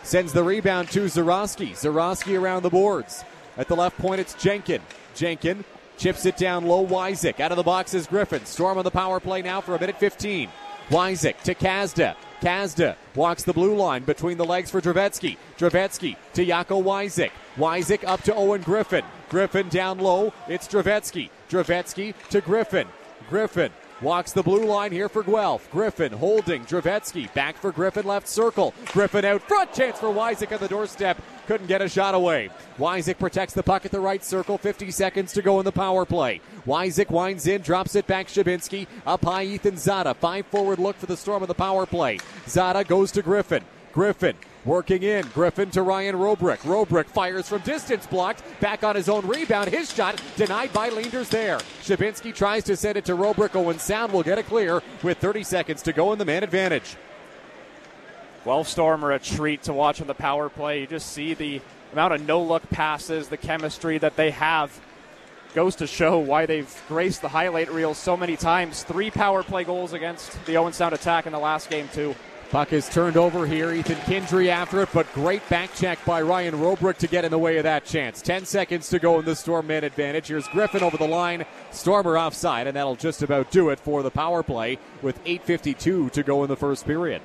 sends the rebound to Zarowski. Zarowski around the boards. At the left point, it's Jenkin. Jenkin chips it down low. Wyzik out of the box is Griffin. Storm on the power play now for a minute 15. Wyzik to Kazda. Kazda walks the blue line between the legs for Dravetsky. Dravetsky to Jaco Wyzik. Wyzik up to Owen Griffin. Griffin down low. It's Dravetsky. Dravetsky to Griffin. Griffin walks the blue line here for Guelph. Griffin holding Dravetsky. Back for Griffin, left circle. Griffin out front. Chance for Wyzik on the doorstep. Couldn't get a shot away. Wyzik protects the puck at the right circle. 50 seconds to go in the power play. Wyzik winds in, drops it back. Shabinsky. Up high, Ethan Zada. 5-forward look for the Storm on the power play. Zada goes to Griffin. Griffin working in. Griffin to Ryan Robrick. Robrick fires from distance, blocked. Back on his own rebound. His shot denied by Leenders there. Shabinsky tries to send it to Robrick. Owen Sound will get it clear with 30 seconds to go in the man advantage. Guelph Storm are a treat to watch on the power play. You just see the amount of no-look passes, the chemistry that they have. Goes to show why they've graced the highlight reel so many times. 3 power play goals against the Owen Sound attack in the last game, too. Puck is turned over here. Ethan Kindry after it, but great back check by Ryan Robrick to get in the way of that chance. 10 seconds to go in the Storm man advantage. Here's Griffin over the line. Stormer offside, and that'll just about do it for the power play with 8:52 to go in the first period.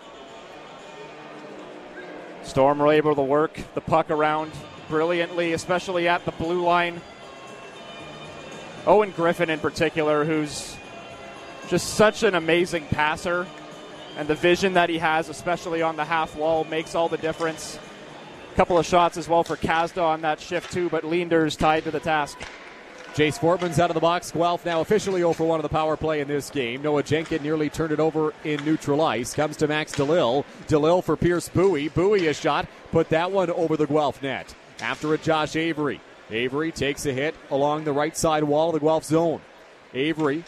Storm were able to work the puck around brilliantly, especially at the blue line. Owen Griffin in particular, who's just such an amazing passer. And the vision that he has, especially on the half wall, makes all the difference. A couple of shots as well for Kazda on that shift too, but Leenders tied to the task. Jace Fortman's out of the box. Guelph now officially 0 for 1 on the power play in this game. Noah Jenkin nearly turned it over in neutral ice. Comes to Max DeLille. DeLille for Pierce Bowie. Bowie a shot. Put that one over the Guelph net. After it, Josh Avery. Avery takes a hit along the right side wall of the Guelph zone. Avery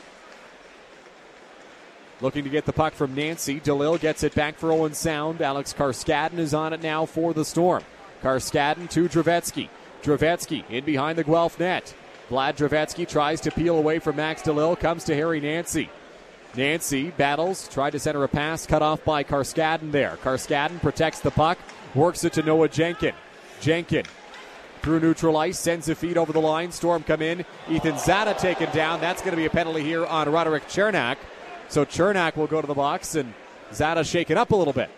looking to get the puck from Nancy. DeLille gets it back for Owen Sound. Alex Karskadin is on it now for the Storm. Karskadin to Dravetsky. Dravetsky in behind the Guelph net. Vlad Dravetsky tries to peel away from Max DeLille. Comes to Harry Nancy. Nancy battles. Tried to center a pass. Cut off by Karskadin there. Karskadin protects the puck. Works it to Noah Jenkin. Jenkin through neutral ice. Sends a feed over the line. Storm come in. Ethan Zada taken down. That's going to be a penalty here on Roderick Chernak. So Chernak will go to the box, and Zada shaken up a little bit.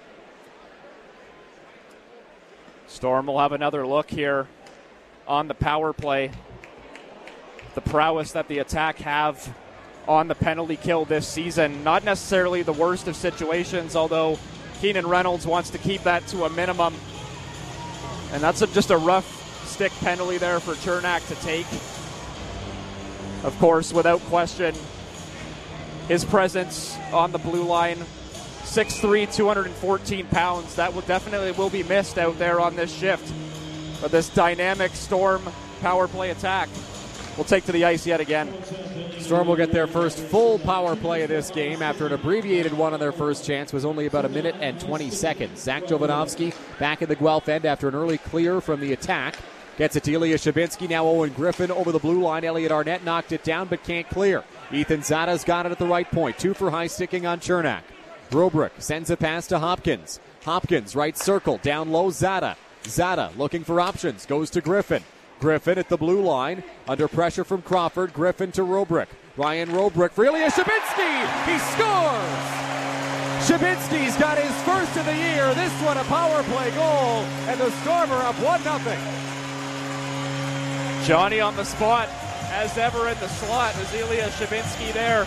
Storm will have another look here on the power play. The prowess that the attack have on the penalty kill this season. Not necessarily the worst of situations, although Keenan Reynolds wants to keep that to a minimum. And that's just a rough stick penalty there for Chernak to take. Of course, without question, his presence on the blue line, 6'3", 214 pounds, that will definitely be missed out there on this shift. But this dynamic Storm power play attack will take to the ice yet again. Storm will get their first full power play of this game after an abbreviated one on their first chance was only about a minute and 20 seconds. Zach Jovanovski back in the Guelph end after an early clear from the attack. Gets it to Ilya Shabinsky. Now Owen Griffin over the blue line. Elliot Arnett knocked it down but can't clear. Ethan Zada's got it at the right point. 2 for high sticking on Chernak. Robrick sends a pass to Hopkins. Hopkins right circle. Down low Zada. Zada looking for options. Goes to Griffin. Griffin at the blue line. Under pressure from Crawford. Griffin to Robrick. Ryan Robrick for Ilya Shabinsky. He scores! Shabinsky's got his first of the year. This one a power play goal. And the Storm are up 1-0. Johnny on the spot, as ever in the slot, as Ilya Shabinsky there.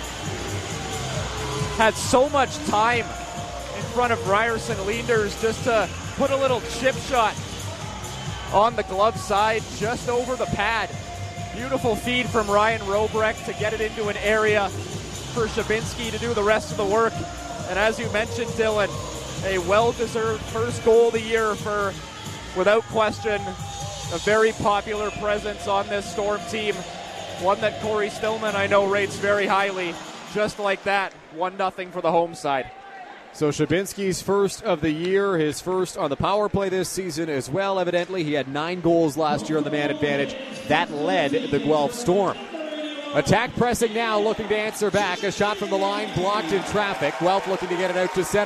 Had so much time in front of Ryerson Leenders just to put a little chip shot on the glove side, just over the pad. Beautiful feed from Ryan Robrick to get it into an area for Shabinsky to do the rest of the work. And as you mentioned, Dylan, a well-deserved first goal of the year for, without question, a very popular presence on this Storm team. One that Corey Stillman, I know, rates very highly. Just like that, 1-0 for the home side. So Shabinsky's first of the year, his first on the power play this season as well, evidently. He had 9 goals last year on the man advantage. That led the Guelph Storm. Attack pressing now, looking to answer back. A shot from the line, blocked in traffic. Guelph looking to get it out to center.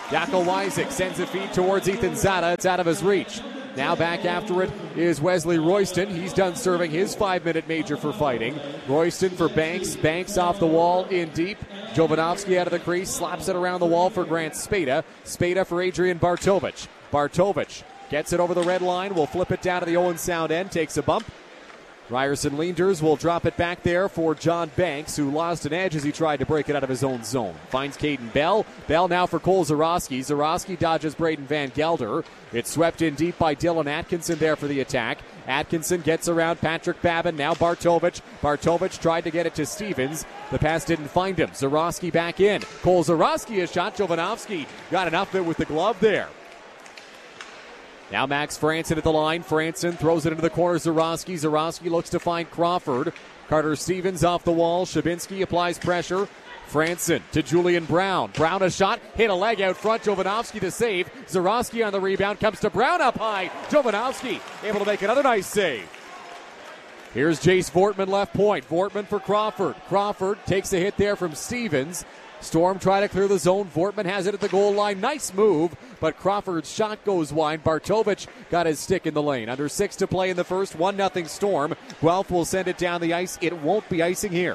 Jaco Wyzik sends a feed towards Ethan Zada. It's out of his reach. Now back after it is Wesley Royston. He's done serving his 5-minute major for fighting. Royston for Banks. Banks off the wall in deep. Jovanovski out of the crease. Slaps it around the wall for Grant Spada. Spada for Adrian Bartovich. Bartovich gets it over the red line. Will flip it down to the Owen Sound end. Takes a bump. Ryerson Leanders will drop it back there for John Banks, who lost an edge as he tried to break it out of his own zone. Finds Caden Bell. Bell now for Cole Zarowski. Zarowski dodges Braden Van Gelder. It's swept in deep by Dylan Atkinson there for the attack. Atkinson gets around Patrick Babin. Now Bartovich. Bartovich tried to get it to Stevens. The pass didn't find him. Zarowski back in. Cole Zarowski, a shot. Jovanovski got enough of it with the glove there. Now Max Franson at the line. Franson throws it into the corner. Zarowski. Zarowski looks to find Crawford. Carter Stevens off the wall. Shabinsky applies pressure. Franson to Julian Brown. Brown a shot. Hit a leg out front. Jovanovski to save. Zarowski on the rebound. Comes to Brown up high. Jovanovski able to make another nice save. Here's Jace Vortman left point. Vortman for Crawford. Crawford takes a hit there from Stevens. Storm try to clear the zone. Vortman has it at the goal line. Nice move, but Crawford's shot goes wide. Bartovich got his stick in the lane. Under 6 to play in the first. 1-0 Storm. Guelph will send it down the ice. It won't be icing here.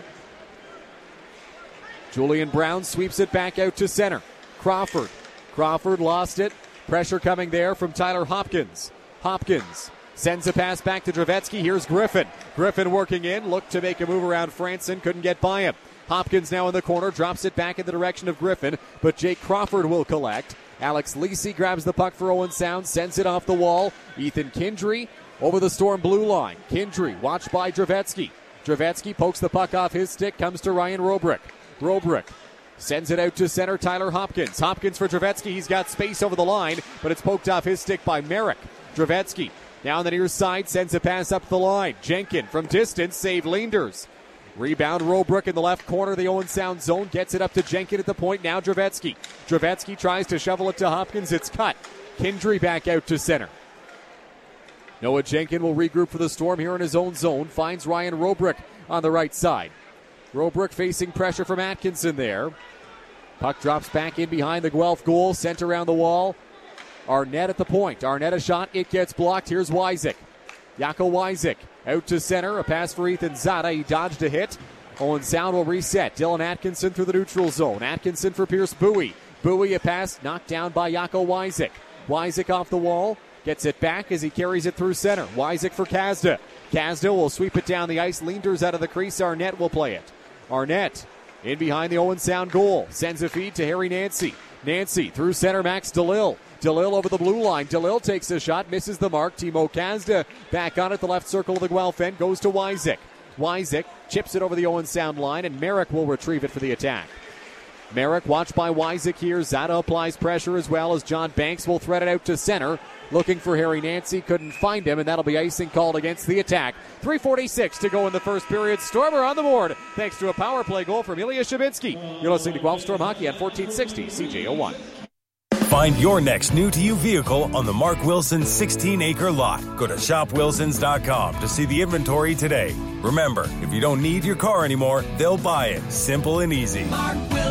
Julian Brown sweeps it back out to center. Crawford. Crawford lost it. Pressure coming there from Tyler Hopkins. Hopkins sends a pass back to Dravetsky. Here's Griffin. Griffin working in. Looked to make a move around Franson. Couldn't get by him. Hopkins now in the corner, drops it back in the direction of Griffin, but Jake Crawford will collect. Alex Lisi grabs the puck for Owen Sound, sends it off the wall. Ethan Kindry over the Storm blue line. Kindry watched by Dravetsky. Dravetsky pokes the puck off his stick, comes to Ryan Robrick. Robrick sends it out to center, Tyler Hopkins. Hopkins for Dravetsky, he's got space over the line, but it's poked off his stick by Merrick. Dravetsky down the near side, sends a pass up the line. Jenkin from distance, save Leanders. Rebound, Robrick in the left corner of the Owen Sound zone. Gets it up to Jenkin at the point. Now Dravetsky. Dravetsky tries to shovel it to Hopkins. It's cut. Kindry back out to center. Noah Jenkin will regroup for the Storm here in his own zone. Finds Ryan Robrick on the right side. Robrick facing pressure from Atkinson there. Puck drops back in behind the Guelph goal. Sent around the wall. Arnett at the point. Arnett a shot. It gets blocked. Here's Wyzik. Jaco Wyzik. Out to center, a pass for Ethan Zada. He dodged a hit. Owen Sound will reset. Dylan Atkinson through the neutral zone. Atkinson for Pierce Bowie. Bowie a pass knocked down by Jaco Wyzik. Wyzik off the wall. Gets it back as he carries it through center. Wyzik for Kazda. Kazda will sweep it down the ice. Leanders out of the crease. Arnett will play it. Arnett in behind the Owen Sound goal. Sends a feed to Harry Nancy. Nancy through center, Max DeLille. DeLille over the blue line. DeLille takes a shot, misses the mark. Timo Kazda back on at the left circle of the Guelph end. Goes to Wyzik. Wyzik chips it over the Owen Sound line, and Merrick will retrieve it for the attack. Merrick watched by Wyzik here. Zada applies pressure as well as John Banks will thread it out to center. Looking for Harry Nancy. Couldn't find him, and that'll be icing called against the attack. 3:46 to go in the first period. Stormer on the board thanks to a power play goal from Ilya Shabinsky. You're listening to Guelph Storm Hockey on 1460 CJO1. Find your next new-to-you vehicle on the Mark Wilson 16-acre lot. Go to shopwilsons.com to see the inventory today. Remember, if you don't need your car anymore, they'll buy it. Simple and easy. Mark Wilson.